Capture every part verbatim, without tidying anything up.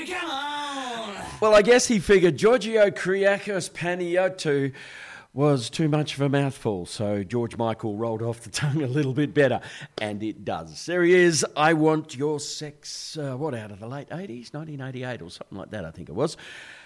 Bunbury, come on! Well, I guess he figured Giorgio Kyriakos Panayiotou was too much of a mouthful, so George Michael rolled off the tongue a little bit better, and it does. There he is, I Want Your Sex, uh, what, out of the late eighties, nineteen eighty-eight or something like that, I think it was.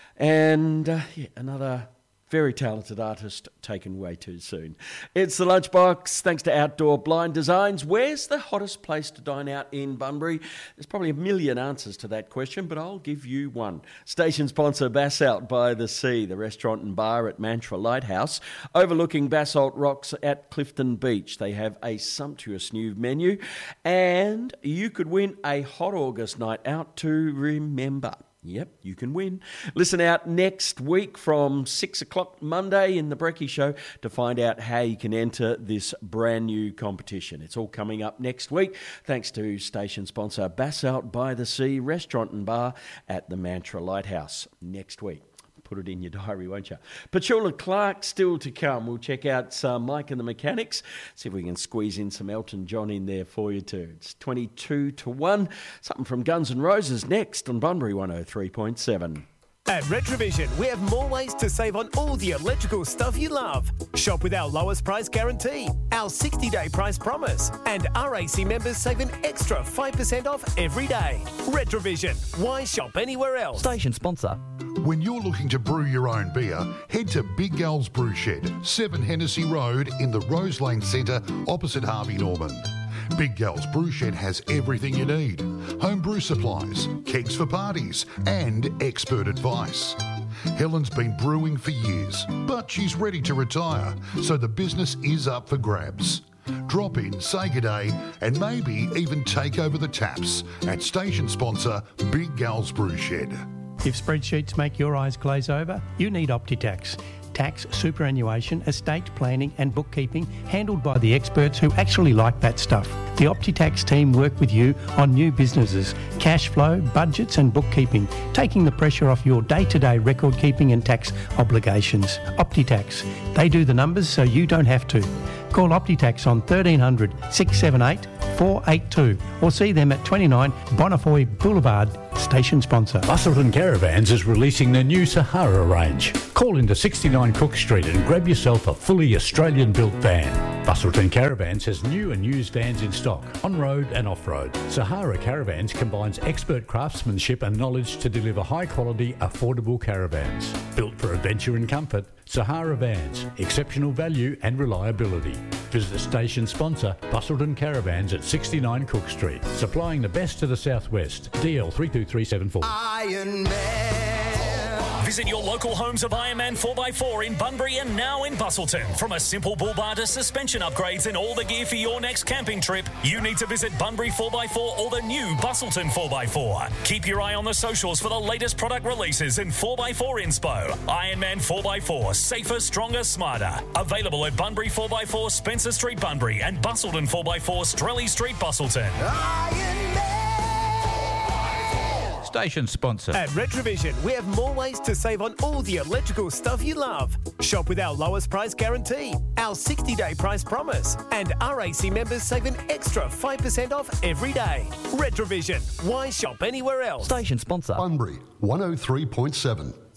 And, uh, yeah, another very talented artist taken way too soon. It's The Lunchbox, thanks to Outdoor Blind Designs. Where's the hottest place to dine out in Bunbury? There's probably a million answers to that question, but I'll give you one. Station sponsor Basalt by the Sea, the restaurant and bar at Mantra Lighthouse, overlooking Basalt Rocks at Clifton Beach. They have a sumptuous new menu, and you could win a hot August night out to remember. Yep, you can win. Listen out next week from six o'clock Monday in the Brekkie Show to find out how you can enter this brand new competition. It's all coming up next week, thanks to station sponsor Basalt by the Sea Restaurant and Bar at the Mantra Lighthouse next week. Put it in your diary, won't you? Petula Clark still to come. We'll check out uh, Mike and the Mechanics, see if we can squeeze in some Elton John in there for you too. It's twenty-two to one. Something from Guns N' Roses next on Bunbury one oh three point seven. At Retrovision, we have more ways to save on all the electrical stuff you love. Shop with our lowest price guarantee, our sixty-day price promise, and R A C members save an extra five percent off every day. Retrovision, why shop anywhere else? Station sponsor. When you're looking to brew your own beer, head to Big Gal's Brew Shed, seven Hennessy Road in the Rose Lane Centre opposite Harvey Norman. Big Gal's Brew Shed has everything you need. Home brew supplies, kegs for parties, and expert advice. Helen's been brewing for years, but she's ready to retire, so the business is up for grabs. Drop in, say good day, and maybe even take over the taps at station sponsor Big Gal's Brew Shed. If spreadsheets make your eyes glaze over, you need OptiTax. Tax, superannuation, estate planning and bookkeeping handled by the experts who actually like that stuff. The OptiTax team work with you on new businesses, cash flow, budgets and bookkeeping, taking the pressure off your day-to-day record keeping and tax obligations. OptiTax. They do the numbers so you don't have to. Call OptiTax on thirteen hundred, six seven eight, four eight two or see them at twenty-nine Bonnefoy Boulevard, station sponsor. Busselton Caravans is releasing the new Sahara range. Call into sixty-nine Cook Street and grab yourself a fully Australian-built van. Busselton Caravans has new and used vans in stock, on-road and off-road. Sahara Caravans combines expert craftsmanship and knowledge to deliver high-quality, affordable caravans. Built for adventure and comfort, Sahara Vans, exceptional value and reliability. Visit the station sponsor, Busselton Caravans at sixty-nine Cook Street, supplying the best to the southwest. D L three two three seven four. Iron Man. Visit your local homes of Ironman four by four in Bunbury and now in Busselton. From a simple bull bar to suspension upgrades and all the gear for your next camping trip, you need to visit Bunbury four by four or the new Busselton four by four. Keep your eye on the socials for the latest product releases and four by four inspo. Ironman four by four, safer, stronger, smarter. Available at Bunbury four by four, Spencer Street, Bunbury, and Busselton four by four, Strelly Street, Busselton. Iron Man. Station sponsor. At Retrovision, we have more ways to save on all the electrical stuff you love. Shop with our lowest price guarantee, our sixty-day price promise, and R A C members save an extra five percent off every day. Retrovision, why shop anywhere else? Station sponsor. Bunbury one oh three point seven.